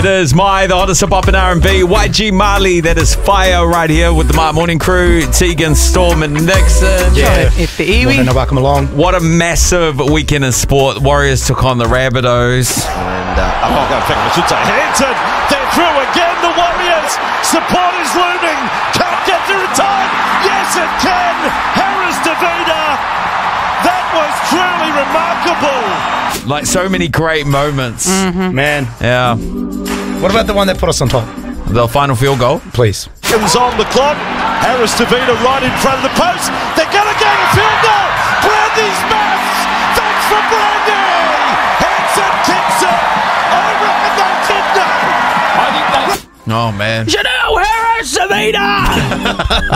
It is the hottest hip-hop and R&B. YG Marley, that is fire right here with the My Morning Crew, Tegan, Storm and Nixon. Yeah. Welcome along. What a massive weekend in sport. Warriors took on the Rabbitohs. And Hampton, they're through again, the Warriors. Support is looming. Can't get there in time. Yes, it can. Harris Davida. That was truly remarkable. Like so many great moments. Man. Yeah. What about the one that put us on top? The final field goal. Please. Seconds on the clock. Harris Davida right in front of the post. They're going to get a field goal. Brandy's maths. Thanks for Brandy. Hanson kicks it. I reckon they did that. I think they... Oh, man. Janelle Harris Davida.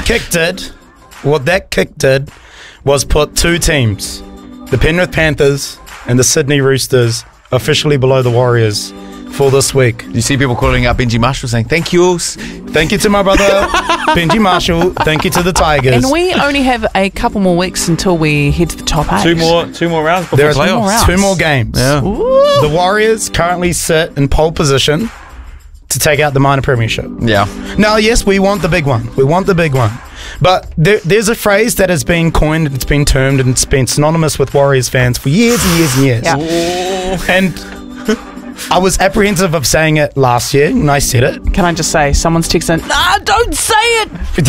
What that kick did was put two teams, the Penrith Panthers and the Sydney Roosters, officially below the Warriors for this week. You see people calling out Benji Marshall saying, thank yous. Thank you to my brother, Benji Marshall. Thank you to the Tigers. And we only have a couple more weeks until we head to the top 8. Two more rounds before There's playoffs. two more games. Yeah. The Warriors currently sit in pole position to take out the minor premiership. Yeah. Now, yes, we want the big one. We want the big one. But there's a phrase that has been coined, it's been termed, and it's been synonymous with Warriors fans for years and years and years. Yeah. And I was apprehensive of saying it last year, and I said it. Can I just say, someone's texting, nah, don't say it. But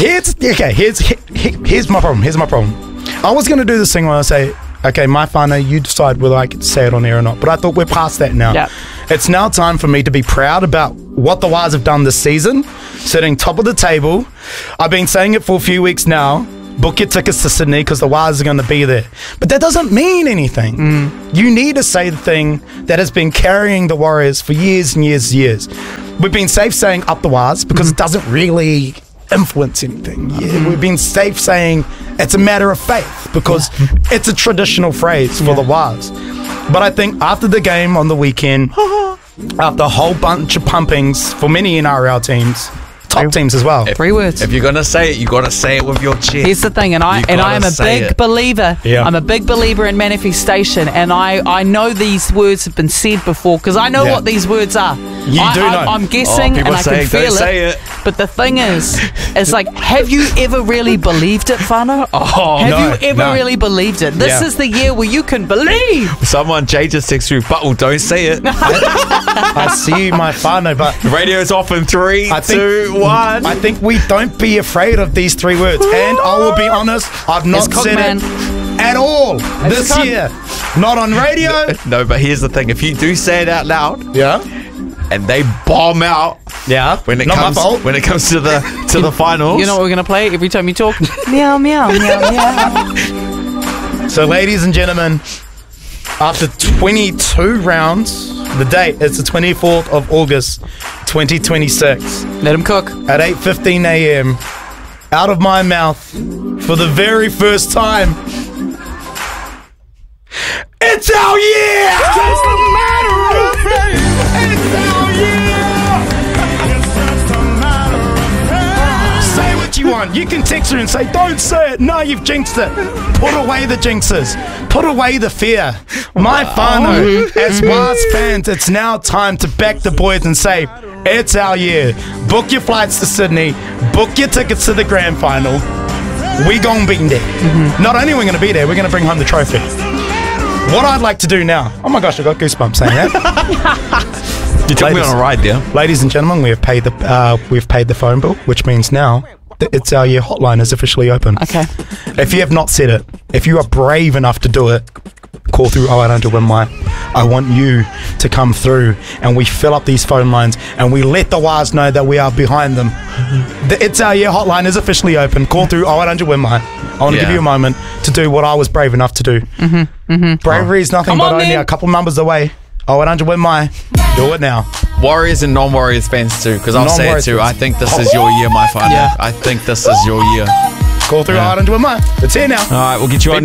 here's my problem. Here's my problem. I was going to do this thing where I say, okay, my whānau, you decide whether I could say it on air or not. But I thought we're past that now. Yep. It's now time for me to be proud about what the Wires have done this season, sitting top of the table. I've been saying it for a few weeks now. Book your tickets to Sydney because the Wires are going to be there. But that doesn't mean anything. You need to say the thing that has been carrying the Warriors for years and years and years. We've been safe saying up the Wires because it doesn't really influence anything. We've been safe saying it's a matter of faith because it's a traditional phrase for the Wires. But I think after the game on the weekend, after a whole bunch of pumpings for many NRL teams, top teams as well. 3 words. If you're going to say it, you got to say it with your chest. Here's the thing, and I am a big believer. Yeah. I'm a big believer in manifestation, and I know these words have been said before because I know what these words are. You do know. I'm guessing, and I can feel it. But the thing is, it's like, have you ever really believed it, whānau? Have you ever really believed it? This is the year where you can believe. Someone, Jay just texted through, but don't say it. I see you, my whānau, but The radio's off in 3, 2, 1. I think we don't be afraid of these 3 words. And I will be honest, I've not said it at all this year. Not on radio. No, but here's the thing. If you do say it out loud, and they bomb out, when it comes to the finals, You know what we're gonna play every time you talk? Meow meow meow meow. So, ladies and gentlemen, after 22 rounds, the date is the 24th of August, 2026. Let him cook. At 8:15 a.m., out of my mouth, for the very first time, it's our year! It's just a matter of faith! It's our year! It's just a matter of faith! Say what you want. You can text her and say, don't say it. No, you've jinxed it. Put away the jinxes. Put away the fear. My whānau, as Wars fans, it's now time to back the boys and say, it's our year. Book your flights to Sydney. Book your tickets to the grand final. We gon' be there. Not only are we going to be there, we're going to bring home the trophy. What I'd like to do now... Oh my gosh, I got goosebumps saying that. You took me on a ride there. Ladies and gentlemen, we've paid the phone bill, which means now the It's Our Year hotline is officially open. Okay. If you have not said it, if you are brave enough to do it, call through 0800 Win My. I want you to come through and we fill up these phone lines and we let the Wires know that we are behind them. The It's Our Year hotline is officially open. Call through 0800 Win My. I want to give you a moment to do what I was brave enough to do. Bravery is nothing but only a couple numbers away. 0800 Win My. Do it now. Warriors and non-Warriors fans too, because I'll say it too. I think this is your year, my whānau. I think this is your year. Call through 0800 Win My. It's here now. All right, we'll get you on.